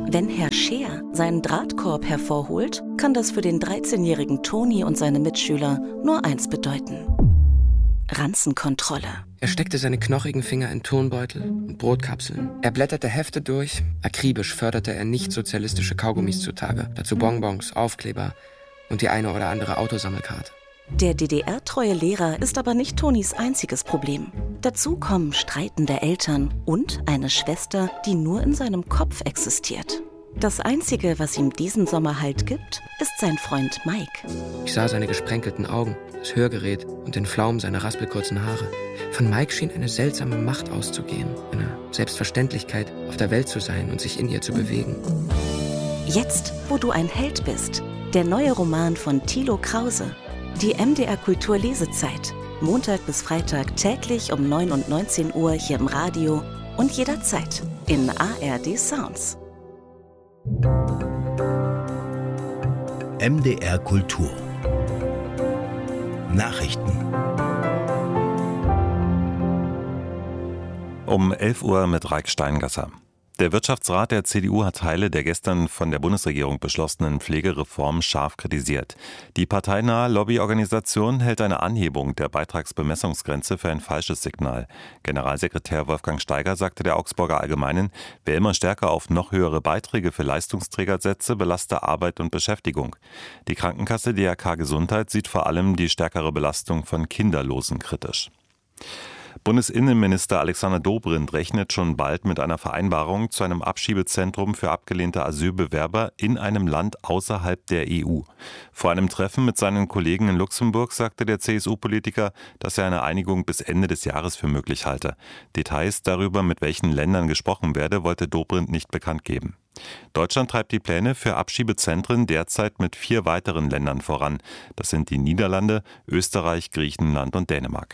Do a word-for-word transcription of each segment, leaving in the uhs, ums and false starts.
Wenn Herr Scheer seinen Drahtkorb hervorholt, kann das für den dreizehnjährigen Toni und seine Mitschüler nur eins bedeuten: Ranzenkontrolle. Er steckte seine knochigen Finger in Turnbeutel und Brotkapseln. Er blätterte Hefte durch. Akribisch förderte er nicht-sozialistische Kaugummis zutage. Dazu Bonbons, Aufkleber und die eine oder andere Autosammelkarte. Der D D R-treue Lehrer ist aber nicht Tonis einziges Problem. Dazu kommen streitende Eltern und eine Schwester, die nur in seinem Kopf existiert. Das Einzige, was ihm diesen Sommer Halt gibt, ist sein Freund Mike. Ich sah seine gesprenkelten Augen, das Hörgerät und den Flaum seiner raspelkurzen Haare. Von Mike schien eine seltsame Macht auszugehen, eine Selbstverständlichkeit, auf der Welt zu sein und sich in ihr zu bewegen. Jetzt, wo du ein Held bist, der neue Roman von Thilo Krause. Die M D R Kultur Lesezeit. Montag bis Freitag täglich um neun und neunzehn Uhr hier im Radio und jederzeit in A R D Sounds. M D R Kultur Nachrichten. Um elf Uhr mit Raik Steingasser. Der Wirtschaftsrat der C D U hat Teile der gestern von der Bundesregierung beschlossenen Pflegereform scharf kritisiert. Die parteinahe Lobbyorganisation hält eine Anhebung der Beitragsbemessungsgrenze für ein falsches Signal. Generalsekretär Wolfgang Steiger sagte der Augsburger Allgemeinen, wer immer stärker auf noch höhere Beiträge für Leistungsträger setze, belaste Arbeit und Beschäftigung. Die Krankenkasse D R K Gesundheit sieht vor allem die stärkere Belastung von Kinderlosen kritisch. Bundesinnenminister Alexander Dobrindt rechnet schon bald mit einer Vereinbarung zu einem Abschiebezentrum für abgelehnte Asylbewerber in einem Land außerhalb der E U. Vor einem Treffen mit seinen Kollegen in Luxemburg sagte der C S U-Politiker, dass er eine Einigung bis Ende des Jahres für möglich halte. Details darüber, mit welchen Ländern gesprochen werde, wollte Dobrindt nicht bekannt geben. Deutschland treibt die Pläne für Abschiebezentren derzeit mit vier weiteren Ländern voran. Das sind die Niederlande, Österreich, Griechenland und Dänemark.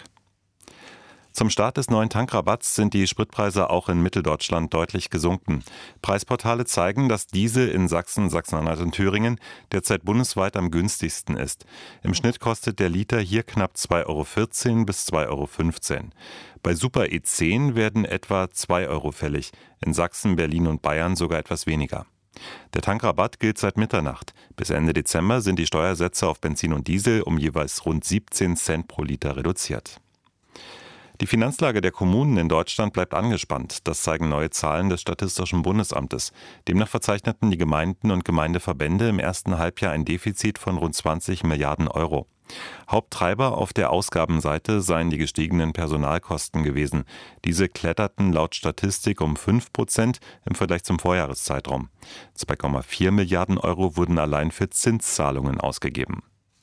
Zum Start des neuen Tankrabatts sind die Spritpreise auch in Mitteldeutschland deutlich gesunken. Preisportale zeigen, dass Diesel in Sachsen, Sachsen-Anhalt und Thüringen derzeit bundesweit am günstigsten ist. Im Schnitt kostet der Liter hier knapp zwei Euro vierzehn bis zwei Euro fünfzehn. Bei Super E zehn werden etwa zwei Euro fällig, in Sachsen, Berlin und Bayern sogar etwas weniger. Der Tankrabatt gilt seit Mitternacht. Bis Ende Dezember sind die Steuersätze auf Benzin und Diesel um jeweils rund siebzehn Cent pro Liter reduziert. Die Finanzlage der Kommunen in Deutschland bleibt angespannt. Das zeigen neue Zahlen des Statistischen Bundesamtes. Demnach verzeichneten die Gemeinden und Gemeindeverbände im ersten Halbjahr ein Defizit von rund zwanzig Milliarden Euro. Haupttreiber auf der Ausgabenseite seien die gestiegenen Personalkosten gewesen. Diese kletterten laut Statistik um fünf Prozent im Vergleich zum Vorjahreszeitraum. zwei Komma vier Milliarden Euro wurden allein für Zinszahlungen ausgegeben.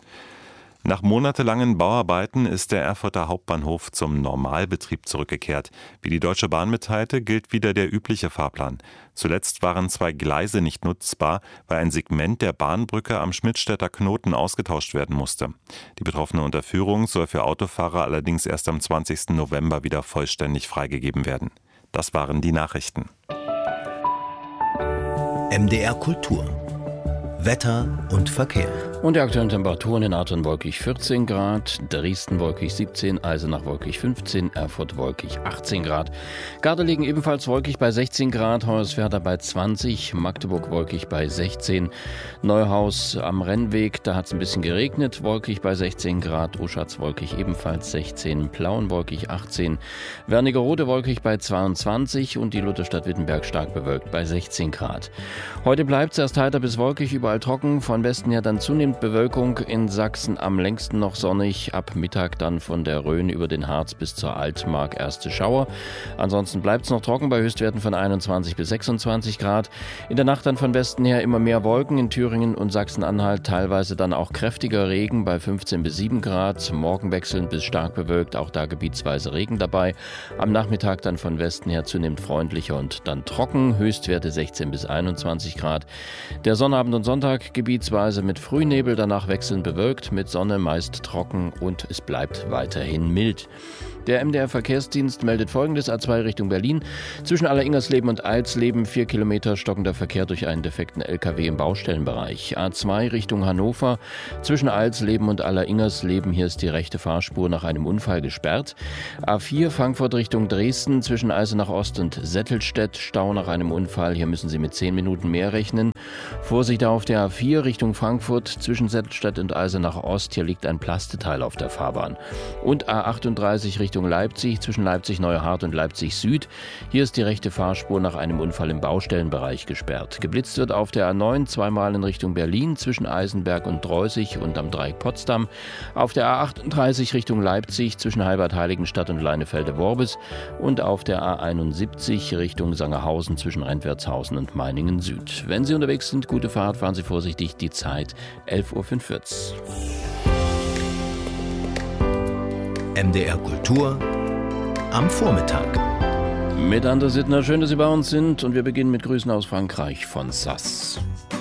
Nach monatelangen Bauarbeiten ist der Erfurter Hauptbahnhof zum Normalbetrieb zurückgekehrt. Wie die Deutsche Bahn mitteilte, gilt wieder der übliche Fahrplan. Zuletzt waren zwei Gleise nicht nutzbar, weil ein Segment der Bahnbrücke am Schmidtstädter Knoten ausgetauscht werden musste. Die betroffene Unterführung soll für Autofahrer allerdings erst am zwanzigsten November wieder vollständig freigegeben werden. Das waren die Nachrichten. M D R Kultur. Wetter und Verkehr. Und die aktuellen Temperaturen in Arton wolkig vierzehn Grad, Dresden wolkig siebzehn, Eisenach wolkig fünfzehn, Erfurt wolkig achtzehn Grad. Gardelegen ebenfalls wolkig bei sechzehn Grad, Hoyerswerda bei zwanzig, Magdeburg wolkig bei sechzehn, Neuhaus am Rennweg, da hat es ein bisschen geregnet, wolkig bei sechzehn Grad, Uschatz wolkig ebenfalls sechzehn, Plauen wolkig achtzehn, Wernigerode wolkig bei zweiundzwanzig und die Lutherstadt Wittenberg stark bewölkt bei sechzehn Grad. Heute bleibt es erst heiter bis wolkig, überall trocken, von Westen her dann zunehmend Bewölkung, in Sachsen am längsten noch sonnig, ab Mittag dann von der Rhön über den Harz bis zur Altmark erste Schauer. Ansonsten bleibt es noch trocken bei Höchstwerten von einundzwanzig bis sechsundzwanzig Grad. In der Nacht dann von Westen her immer mehr Wolken, in Thüringen und Sachsen-Anhalt teilweise dann auch kräftiger Regen bei fünfzehn bis sieben Grad, morgen wechselnd bis stark bewölkt, auch da gebietsweise Regen dabei. Am Nachmittag dann von Westen her zunehmend freundlicher und dann trocken, Höchstwerte sechzehn bis einundzwanzig Grad. Der Sonnabend und Sonntag gebietsweise mit Frühnebel, danach wechselnd bewölkt, mit Sonne meist trocken und es bleibt weiterhin mild. Der M D R-Verkehrsdienst meldet Folgendes: A zwei Richtung Berlin. Zwischen Alleringers-Leben und Alsleben vier Kilometer stockender Verkehr durch einen defekten L K W im Baustellenbereich. A zwei Richtung Hannover. Zwischen Alsleben und Alleringers-Leben, hier ist die rechte Fahrspur nach einem Unfall gesperrt. A vier Frankfurt Richtung Dresden. Zwischen Eisenach Ost und Settelstedt Stau nach einem Unfall. Hier müssen Sie mit zehn Minuten mehr rechnen. Vorsicht auf der A vier Richtung Frankfurt. Zwischen Settelstedt und Eisenach Ost. Hier liegt ein Plasteteil auf der Fahrbahn. Und A achtunddreißig Richtung Leipzig, zwischen Leipzig-Neuhardt und Leipzig Süd. Hier ist die rechte Fahrspur nach einem Unfall im Baustellenbereich gesperrt. Geblitzt wird auf der A neun zweimal in Richtung Berlin, zwischen Eisenberg und Dreusig und am Dreieck Potsdam. Auf der A achtunddreißig Richtung Leipzig, zwischen Heilbad-Heiligenstadt und Leinefelde-Worbis. Und auf der A einundsiebzig Richtung Sangerhausen, zwischen Rentwertshausen und Meiningen Süd. Wenn Sie unterwegs sind, gute Fahrt, fahren Sie vorsichtig. Die Zeit elf Uhr fünfundvierzig. M D R Kultur am Vormittag. Mit André Sittner, schön, dass Sie bei uns sind. Und wir beginnen mit Grüßen aus Frankreich von Sass.